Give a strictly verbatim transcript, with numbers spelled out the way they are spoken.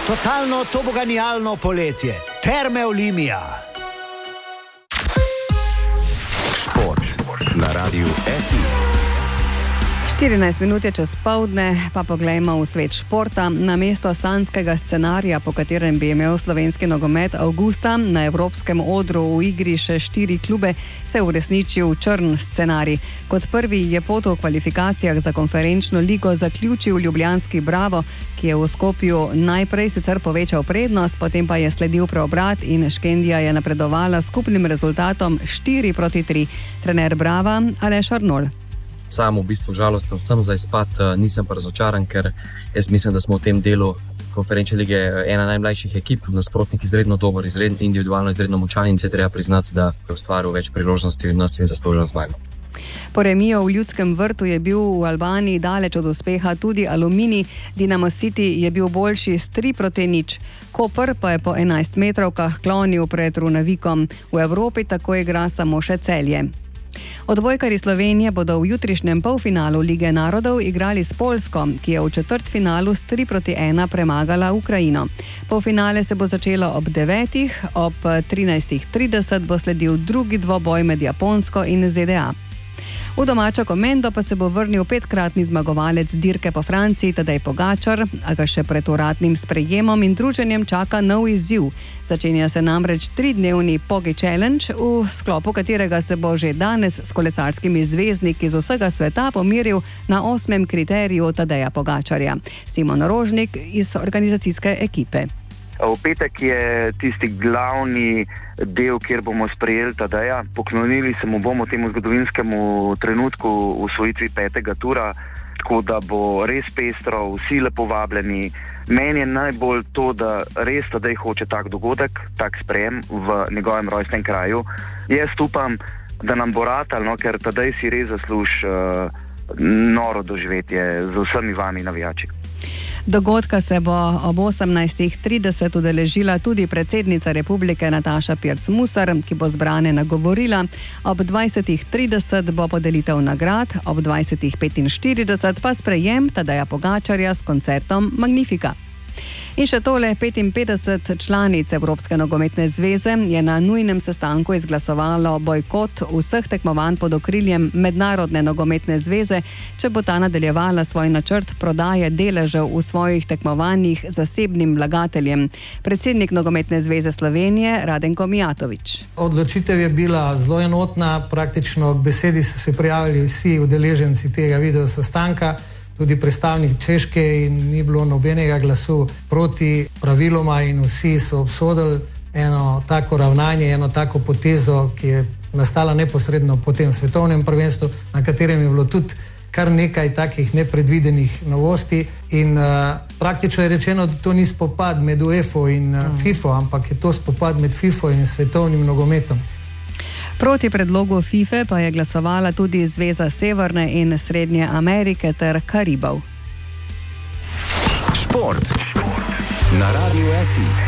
Totalno toboganijalno poletje. Terme Olimia. Šport na Radiu S I. štirinajst minut je čez poldne, pa poglejmo v svet športa. Namesto sanjskega scenarija, po katerem bi imel slovenski nogomet avgusta na evropskem odru v igri še štiri klube, se je uresničil črn scenarij. Kot prvi je pot v kvalifikacijah za konferenčno ligo zaključil ljubljanski Bravo, ki je v Skopju najprej sicer povečal prednost, potem pa je sledil preobrat in Škendija je napredovala s skupnim rezultatom štiri proti tri. Trener Brava Aleš Arnolj. Sam v bistvu žalosten sem za izpad, nisem pa razočaran, ker jaz mislim, da smo v tem delu konferenčne lige ena najmlajših ekip, nasprotnik izredno dober, izredno individualno, izredno močan in se treba priznati, da je ustvaril več priložnosti in nas je zaslužil zmago. Po remiju v Ljudskem vrtu je bil v Albaniji daleč od uspeha tudi Aluminij, Dinamo City je bil boljši s tri proti nič. Koper pa je po enajstmetrovkah klonil pred Runavikom. V Evropi tako igra samo še Celje. Odbojkarji Slovenije bodo v jutrišnjem polfinalu Lige narodov igrali s Poljsko, ki je v četrtfinalu s tri proti ena premagala Ukrajino. Polfinale se bo začelo ob devetih, ob trinajstih trideset bo sledil drugi dvoboj med Japonsko in Z D A. V domačo komendo pa se bo vrnil petkratni zmagovalec dirke po Franciji Tadej Pogačar, a ga še pred uradnim sprejemom in druženjem čaka nov izziv. Začenja se namreč tridnevni Pogi Challenge, v sklopu katerega se bo že danes s kolesarskimi zvezdniki iz vsega sveta pomiril na osmem kriteriju Tadeja Pogačarja. Simon Rožnik iz organizacijske ekipe. V petek je tisti glavni del, kjer bomo sprejeli Tadeja. Poklonili se mu bomo temu zgodovinskemu trenutku v osvojitvi petega tura, tako da bo res pestro, vsi lepo vabljeni. Meni je najbolj to, da res Tadej hoče tak dogodek, tak sprejem v njegovem rojstnem kraju. Jaz upam, da nam bo ratal, no, ker Tadej si res zasluži uh, noro doživetje z vsemi vami navijači. Dogodka se bo ob osemnajstih trideset udeležila tudi predsednica republike Nataša Pirc Musar, ki bo zbrane nagovorila. Ob dvajsetih trideset bo podelitev nagrad, ob dvajsetih petinštirideset pa sprejem Tadeja Pogačarja s koncertom Magnifica. In še tole, petinpetdeset članic Evropske nogometne zveze je na nujnem sestanku izglasovalo bojkot vseh tekmovanj pod okriljem Mednarodne nogometne zveze, če bo ta nadaljevala svoj načrt prodaje deležev v svojih tekmovanjih zasebnim vlagateljem. Predsednik Nogometne zveze Slovenije Radenko Mijatović. Odločitev je bila zelo enotna, praktično k besedi so se prijavili vsi udeleženci tega video sestanka, tudi predstavnik Češke, in ni bilo nobenega glasu proti. Praviloma in vsi so obsodili eno tako ravnanje, eno tako potezo, ki je nastala neposredno po tem svetovnem prvenstvu, na katerem je bilo tudi kar nekaj takih nepredvidenih novosti. In uh, praktično je rečeno, da to ni spopad med UEFA in uh, FIFA, ampak je to spopad med FIFA in svetovnim nogometom. Proti predlogu FIFA pa je glasovala tudi Zveza Severne in Srednje Amerike ter Karibov. Šport na Radiu S I.